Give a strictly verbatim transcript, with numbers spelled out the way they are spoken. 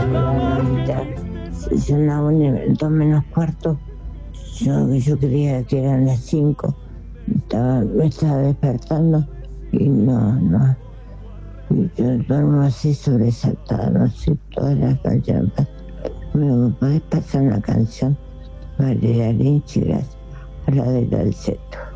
Ahorita son las una, dos menos cuarto. Yo, yo creía que eran las cinco. Estaba, me estaba despertando y no, no. Y yo duermo así sobresaltada, no sé todas las canciones. ¿Me podés pasar una canción? Valeria Lynch, gracias. A la de Dalceto.